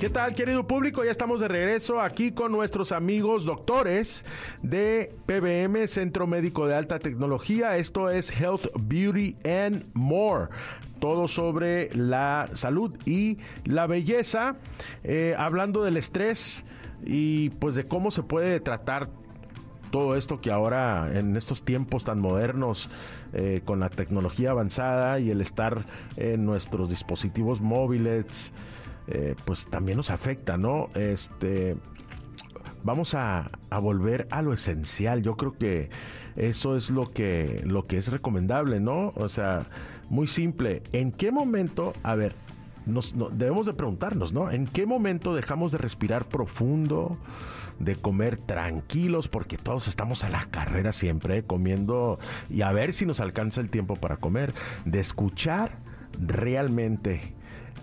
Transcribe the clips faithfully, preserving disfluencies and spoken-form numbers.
¿Qué tal, querido público? Ya estamos de regreso aquí con nuestros amigos doctores de P B M, Centro Médico de Alta Tecnología. Esto es Health, Beauty and More. Todo sobre la salud y la belleza, eh, hablando del estrés y pues de cómo se puede tratar todo esto que ahora en estos tiempos tan modernos, eh, con la tecnología avanzada y el estar en nuestros dispositivos móviles, eh, pues también nos afecta, ¿no? Este, vamos a, a volver a lo esencial. Yo creo que eso es lo que, lo que es recomendable, ¿no? O sea, muy simple. ¿En qué momento, a ver, nos, no, debemos de preguntarnos, ¿no? ¿En qué momento dejamos de respirar profundo, de comer tranquilos, porque todos estamos a la carrera siempre, ¿eh? Comiendo y a ver si nos alcanza el tiempo para comer, de escuchar realmente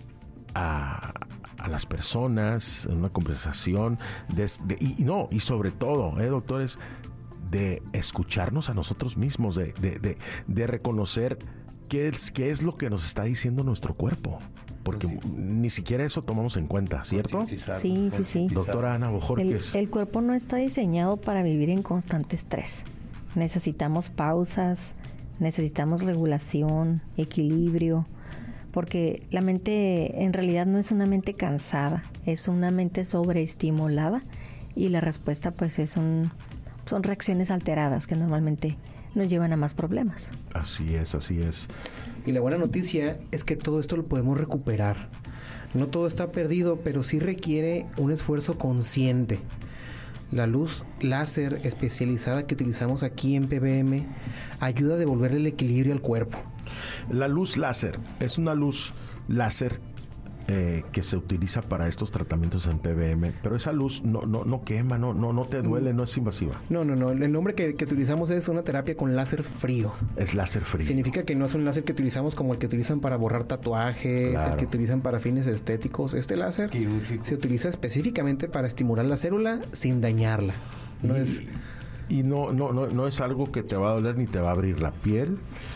a, a las personas en una conversación, de, de, y, y no, y sobre todo, ¿eh, doctores? De escucharnos a nosotros mismos, de, de, de, de reconocer qué es, qué es lo que nos está diciendo nuestro cuerpo. Porque sí, ni siquiera eso tomamos en cuenta, ¿cierto? Sí, sí, sí. Doctora Ana Bojorquez. El, el cuerpo no está diseñado para vivir en constante estrés. Necesitamos pausas, necesitamos regulación, equilibrio, porque la mente en realidad no es una mente cansada, es una mente sobreestimulada y la respuesta pues es un, son reacciones alteradas que normalmente nos llevan a más problemas. Así es, así es. Y la buena noticia es que todo esto lo podemos recuperar. No todo está perdido, pero sí requiere un esfuerzo consciente. La luz láser especializada que utilizamos aquí en P B M ayuda a devolverle el equilibrio al cuerpo. La luz láser es una luz láser eh, que se utiliza para estos tratamientos en P B M, pero esa luz no, no, no quema, no, no, no te duele, no es invasiva. No, no, no. El nombre que, que utilizamos es una terapia con láser frío. Es láser frío. Significa que no es un láser que utilizamos como el que utilizan para borrar tatuajes, claro, el que utilizan para fines estéticos. Este láser quirúrgico se utiliza específicamente para estimular la célula sin dañarla. No y, es... y no, no, no, no es algo que te va a doler ni te va a abrir la piel.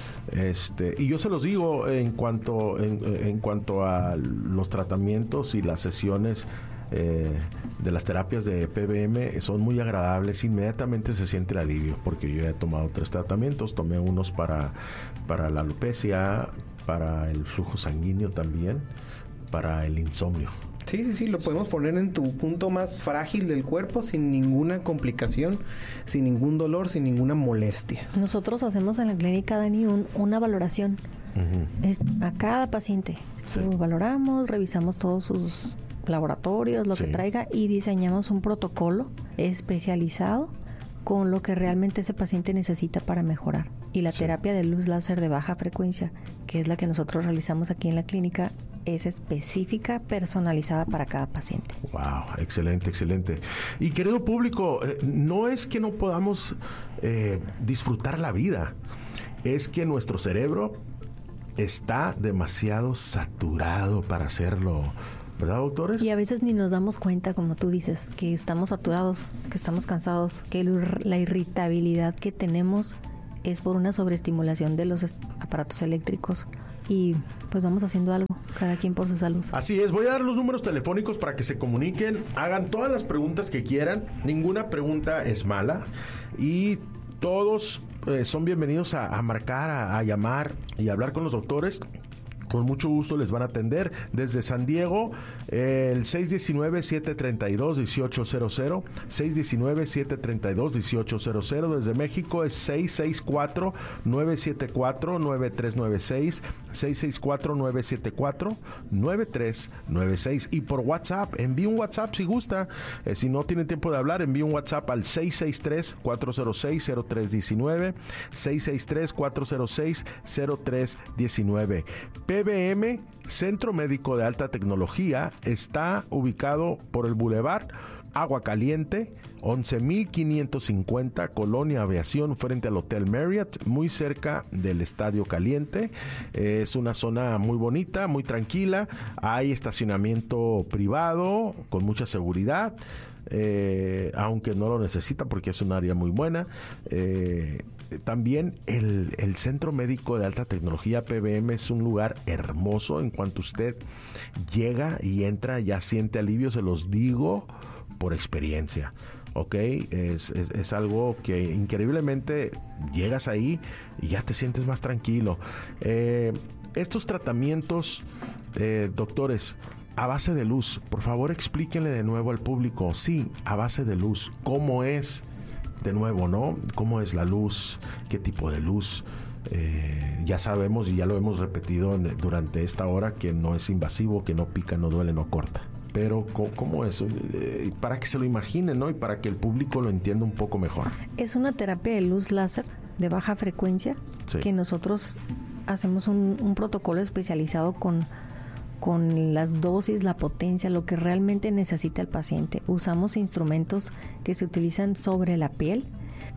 Este, y yo se los digo en cuanto en, en cuanto a los tratamientos y las sesiones eh, de las terapias de P B M son muy agradables. Inmediatamente se siente el alivio, porque yo he tomado tres tratamientos. Tomé unos para, para la alopecia, para el flujo sanguíneo también, para el insomnio. Sí, sí, sí, lo podemos poner en tu punto más frágil del cuerpo sin ninguna complicación, sin ningún dolor, sin ninguna molestia. Nosotros hacemos en la clínica, Dani, un, una valoración. Uh-huh. Es a cada paciente. Sí. Lo valoramos, revisamos todos sus laboratorios, lo sí. que traiga, y diseñamos un protocolo especializado con lo que realmente ese paciente necesita para mejorar. Y la sí. terapia de luz láser de baja frecuencia, que es la que nosotros realizamos aquí en la clínica, es específica, personalizada para cada paciente. Wow, excelente, excelente. Y querido público, eh, no es que no podamos eh, disfrutar la vida, es que nuestro cerebro está demasiado saturado para hacerlo. ¿Verdad, doctores? Y a veces ni nos damos cuenta, como tú dices, que estamos saturados, que estamos cansados, que la irritabilidad que tenemos es por una sobreestimulación de los aparatos eléctricos. Y pues vamos haciendo algo, cada quien por su salud. Así es, voy a dar los números telefónicos para que se comuniquen, hagan todas las preguntas que quieran, ninguna pregunta es mala y todos eh, son bienvenidos a, a marcar, a, a llamar y a hablar con los doctores. Con mucho gusto les van a atender. Desde San Diego, eh, el seis uno nueve, siete tres dos, uno ocho cero cero, seis uno nueve, siete tres dos, uno ocho cero cero. Desde México es seis seis cuatro, nueve siete cuatro, nueve tres nueve seis, seis seis cuatro, nueve siete cuatro, nueve tres nueve seis. Y por WhatsApp, envíe un WhatsApp si gusta. Eh, si no tiene tiempo de hablar, envíe un WhatsApp al seis seis tres, cuatro cero seis, cero tres uno nueve, seis seis tres, cuatro cero seis, cero tres uno nueve. P B M, Centro Médico de Alta Tecnología, está ubicado por el Boulevard Agua Caliente, once mil quinientos cincuenta, Colonia Aviación, frente al Hotel Marriott, muy cerca del Estadio Caliente. Eh, es una zona muy bonita, muy tranquila. Hay estacionamiento privado con mucha seguridad. Eh, aunque no lo necesita porque es un área muy buena. Eh, también el, el Centro Médico de Alta Tecnología P B M es un lugar hermoso. En cuanto usted llega y entra, ya siente alivio, se los digo por experiencia. Ok, es, es, es algo que increíblemente llegas ahí y ya te sientes más tranquilo. Eh, estos tratamientos, eh, doctores, a base de luz, por favor explíquenle de nuevo al público. Sí, a base de luz. ¿Cómo es? De nuevo, ¿no? ¿Cómo es la luz? ¿Qué tipo de luz? Eh, ya sabemos y ya lo hemos repetido en, durante esta hora que no es invasivo, que no pica, no duele, no corta. Pero, ¿cómo es? Eh, para que se lo imaginen, ¿no? Y para que el público lo entienda un poco mejor. Es una terapia de luz láser de baja frecuencia, sí, que nosotros hacemos un, un protocolo especializado con, con las dosis, la potencia, lo que realmente necesita el paciente. Usamos instrumentos que se utilizan sobre la piel.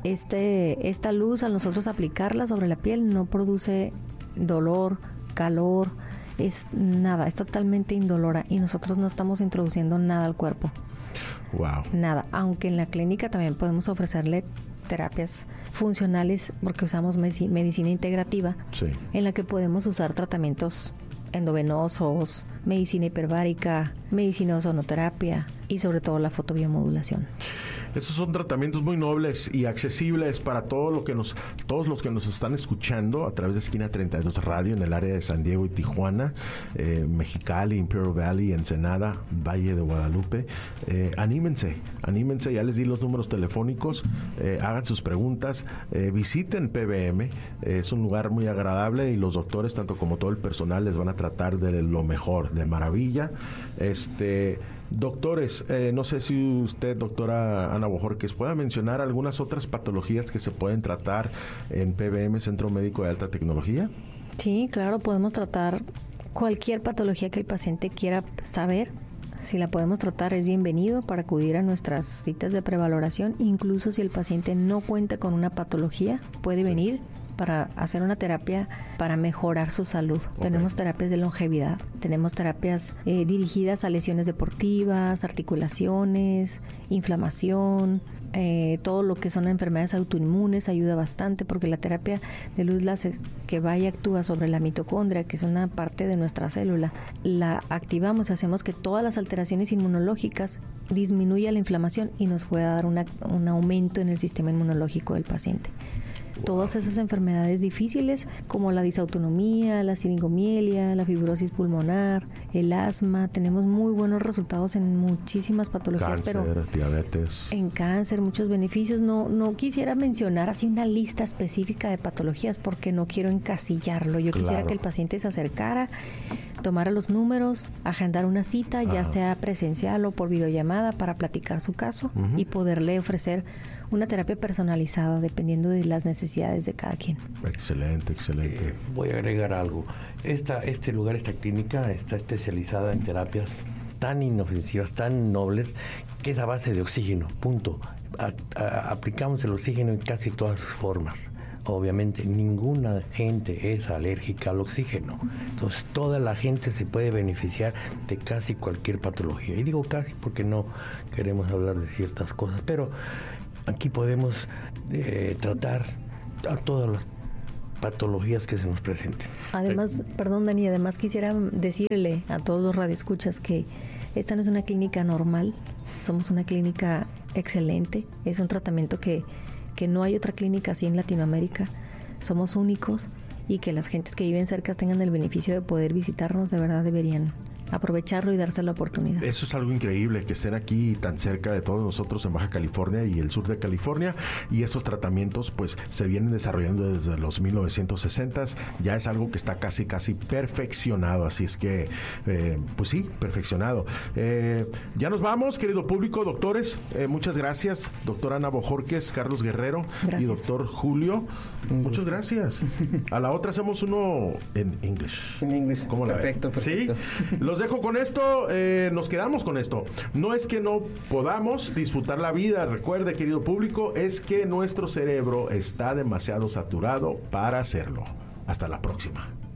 Este, esta luz, al nosotros aplicarla sobre la piel, no produce dolor, calor, es nada, es totalmente indolora y nosotros no estamos introduciendo nada al cuerpo. Wow. Nada, aunque en la clínica también podemos ofrecerle terapias funcionales porque usamos medic- medicina integrativa, sí, en la que podemos usar tratamientos endovenosos, medicina hiperbárica, medicina ozonoterapia y sobre todo la fotobiomodulación. Esos son tratamientos muy nobles y accesibles para todo lo que nos, todos los que nos están escuchando a través de Esquina treinta y dos Radio en el área de San Diego y Tijuana, eh, Mexicali, Imperial Valley, Ensenada, Valle de Guadalupe. Eh, anímense, anímense, ya les di los números telefónicos, eh, hagan sus preguntas, eh, visiten P B M, eh, es un lugar muy agradable y los doctores, tanto como todo el personal, les van a tratar de lo mejor, de maravilla. Este... Doctores, eh, no sé si usted, doctora Ana Bojorquez, pueda mencionar algunas otras patologías que se pueden tratar en P B M, Centro Médico de Alta Tecnología. Sí, claro, podemos tratar cualquier patología que el paciente quiera saber. Si la podemos tratar, es bienvenido para acudir a nuestras citas de prevaloración. Incluso si el paciente no cuenta con una patología, puede sí. venir para hacer una terapia para mejorar su salud. Okay. Tenemos terapias de longevidad, tenemos terapias eh, dirigidas a lesiones deportivas, articulaciones, inflamación, eh, todo lo que son enfermedades autoinmunes ayuda bastante porque la terapia de luz láser que va y actúa sobre la mitocondria, que es una parte de nuestra célula, la activamos y hacemos que todas las alteraciones inmunológicas disminuya la inflamación y nos pueda dar una, un aumento en el sistema inmunológico del paciente. Todas esas enfermedades difíciles como la disautonomía, la siringomielia, la fibrosis pulmonar, el asma, tenemos muy buenos resultados en muchísimas patologías, cáncer, pero diabetes. En cáncer, muchos beneficios. No, no quisiera mencionar así una lista específica de patologías porque no quiero encasillarlo. Yo claro. quisiera que el paciente se acercara, tomara los números, agendar una cita, Ajá. ya sea presencial o por videollamada para platicar su caso uh-huh. y poderle ofrecer una terapia personalizada dependiendo de las necesidades de cada quien. Excelente, excelente. Eh, voy a agregar algo. Esta, este lugar, esta clínica está especializada en terapias tan inofensivas, tan nobles, que es a base de oxígeno, punto. A, a, aplicamos el oxígeno en casi todas sus formas. Obviamente ninguna gente es alérgica al oxígeno. Entonces toda la gente se puede beneficiar de casi cualquier patología. Y digo casi porque no queremos hablar de ciertas cosas, pero aquí podemos eh, tratar a todas las patologías que se nos presenten. Además, perdón Dani, además quisiera decirle a todos los radioescuchas que esta no es una clínica normal, somos una clínica excelente, es un tratamiento que, que no hay otra clínica así en Latinoamérica, somos únicos y que las gentes que viven cerca tengan el beneficio de poder visitarnos, de verdad deberían aprovecharlo y darse la oportunidad. Eso es algo increíble, que estén aquí tan cerca de todos nosotros en Baja California y el sur de California, y esos tratamientos pues se vienen desarrollando desde los mil novecientos sesentas, ya es algo que está casi casi perfeccionado, así es que eh, pues sí, perfeccionado. Eh, ya nos vamos, querido público, doctores, eh, muchas gracias, doctora Ana Bojorquez, Carlos Guerrero gracias. Y doctor Julio, muchas gracias. A la otra hacemos uno en English. En English, ¿Cómo la perfecto, perfecto. ¿Sí? Los dejo con esto, eh, nos quedamos con esto. No es que no podamos disfrutar la vida, recuerde, querido público, es que nuestro cerebro está demasiado saturado para hacerlo. Hasta la próxima.